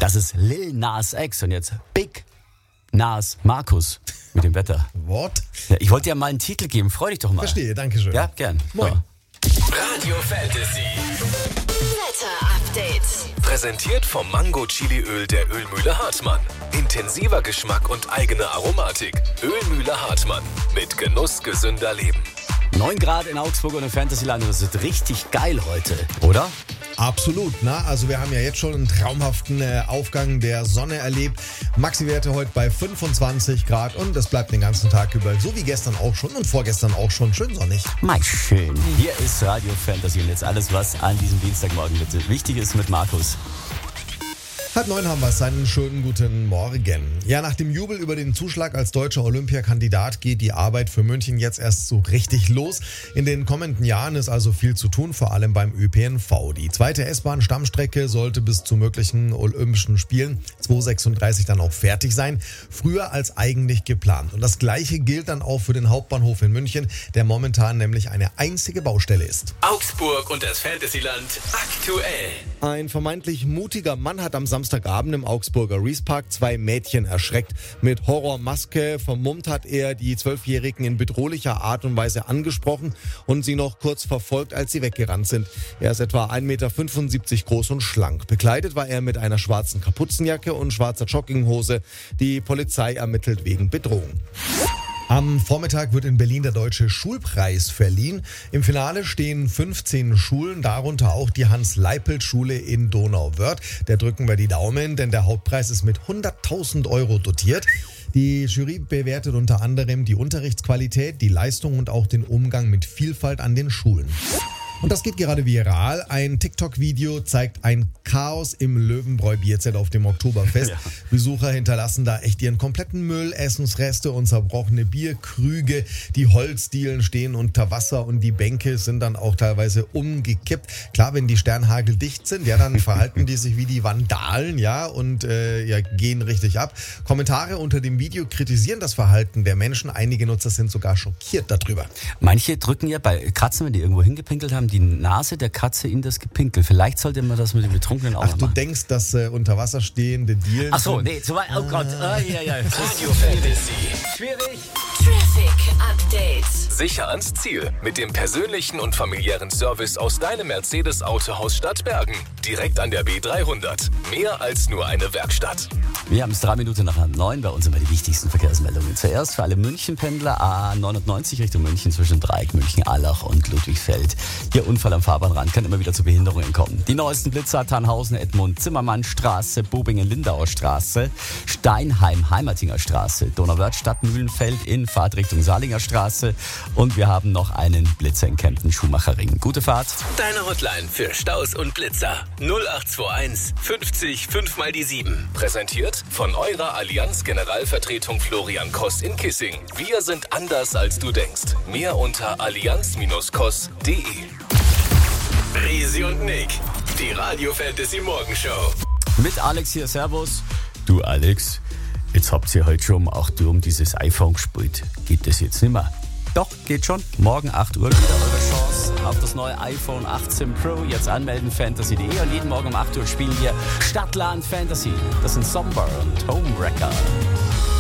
Das ist Lil Nas X und jetzt Big Nas Markus mit dem Wetter. What? Ja, ich wollte dir mal einen Titel geben, freu dich doch mal. Verstehe, danke schön. Ja, gern. Moin. Radio Fantasy. Wetter-Update. Präsentiert vom Mango Chili Öl der Ölmühle Hartmann. Intensiver Geschmack und eigene Aromatik. Ölmühle Hartmann. Mit Genuss gesünder Leben. 9 Grad in Augsburg und im Fantasyland. Das wird richtig geil heute, oder? Absolut, na, also wir haben ja jetzt schon einen traumhaften Aufgang der Sonne erlebt. Maxi-Werte heute bei 25 Grad und es bleibt den ganzen Tag über, so wie gestern auch schon und vorgestern auch schon, schön sonnig. Mal schön. Hier ist Radio Fantasy und jetzt alles, was an diesem Dienstagmorgen bitte wichtig ist mit Markus. 8:30 haben wir es, einen schönen guten Morgen. Ja, nach dem Jubel über den Zuschlag als deutscher Olympiakandidat geht die Arbeit für München jetzt erst so richtig los. In den kommenden Jahren ist also viel zu tun, vor allem beim ÖPNV. Die zweite S-Bahn-Stammstrecke sollte bis zu möglichen Olympischen Spielen 2036 dann auch fertig sein, früher als eigentlich geplant. Und das Gleiche gilt dann auch für den Hauptbahnhof in München, der momentan nämlich eine einzige Baustelle ist. Augsburg und das Fantasyland aktuell. Ein vermeintlich mutiger Mann hat am Samstagabend im Augsburger Reespark 2 Mädchen erschreckt. Mit Horrormaske vermummt hat er die 12-Jährigen in bedrohlicher Art und Weise angesprochen und sie noch kurz verfolgt, als sie weggerannt sind. Er ist etwa 1,75 Meter groß und schlank. Bekleidet war er mit einer schwarzen Kapuzenjacke und schwarzer Jogginghose. Die Polizei ermittelt wegen Bedrohung. Am Vormittag wird in Berlin der Deutsche Schulpreis verliehen. Im Finale stehen 15 Schulen, darunter auch die Hans-Leipelt-Schule in Donauwörth. Der drücken wir die Daumen, denn der Hauptpreis ist mit 100.000 Euro dotiert. Die Jury bewertet unter anderem die Unterrichtsqualität, die Leistung und auch den Umgang mit Vielfalt an den Schulen. Und das geht gerade viral. Ein TikTok-Video zeigt ein Chaos im Löwenbräu Bierzelt auf dem Oktoberfest. Ja. Besucher hinterlassen da echt ihren kompletten Müll, Essensreste und zerbrochene Bierkrüge. Die Holzdielen stehen unter Wasser und die Bänke sind dann auch teilweise umgekippt. Klar, wenn die Sternhagel dicht sind, ja, dann verhalten die sich wie die Vandalen, ja, und gehen richtig ab. Kommentare unter dem Video kritisieren das Verhalten der Menschen. Einige Nutzer sind sogar schockiert darüber. Manche drücken ja bei Katzen, wenn die irgendwo hingepinkelt haben, die Nase der Katze in das Gepinkel. Vielleicht sollte man das mit dem Betrunkenen auch machen. Ach, du denkst, dass unter Wasser stehende Dielen... Ach so, nee, so weit, oh Gott. Radio Fantasy. Schwierig. Traffic Update. Sicher ans Ziel mit dem persönlichen und familiären Service aus deinem Mercedes-Autohaus Stadtbergen. Direkt an der B300. Mehr als nur eine Werkstatt. Wir haben es 3 Minuten nach 9. Bei uns immer die wichtigsten Verkehrsmeldungen. Zuerst für alle München-Pendler A990 Richtung München zwischen Dreieck, München-Allach und Ludwigfeld. Hier Unfall am Fahrbahnrand, kann immer wieder zu Behinderungen kommen. Die neuesten Blitzer: Tannhausen, Edmund, Zimmermannstraße, Bobingen-Lindauer Straße, Steinheim, Heimertinger Straße, Donauwörth, Stadtmühlenfeld in Fahrtrichtung Salinger Straße und wir haben noch einen Blitzer in Kempten, Schumacherring. Gute Fahrt. Deine Hotline für Staus und Blitzer 0821 50 5 mal die 7. Präsentiert von eurer Allianz Generalvertretung Florian Koss in Kissing. Wir sind anders als du denkst. Mehr unter allianz-koss.de. Risi und Nick, die Radio Fantasy Morgenshow. Mit Alex hier, servus. Du Alex, jetzt habt ihr heute schon um 8 Uhr um dieses iPhone gespielt. Geht das jetzt nicht mehr? Doch, geht schon. Morgen 8 Uhr wieder eure Chance auf das neue iPhone 18 Pro. Jetzt anmelden, fantasy.de, und jeden Morgen um 8 Uhr spielen wir Stadtland Fantasy. Das sind Somber und Homewrecker.